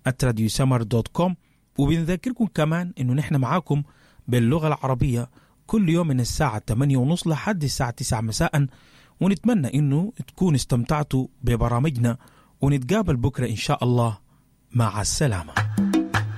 @radiosummer.com. وبنذكركم كمان إنه نحن معاكم باللغة العربية كل يوم من الساعة 8:30 لحد الساعة 9 مساء، ونتمنى إنه تكون استمتعتوا ببرامجنا، ونتقابل بكرة إن شاء الله. مع السلامة.